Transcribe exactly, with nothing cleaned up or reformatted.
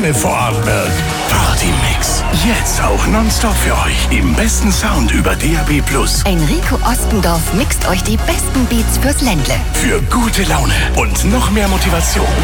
Zähne vorarbeiten. Partymix. Jetzt auch nonstop für euch. Im besten Sound über D A B plus. Enrico Ostendorf mixt euch die besten Beats fürs Ländle. Für gute Laune und noch mehr Motivation.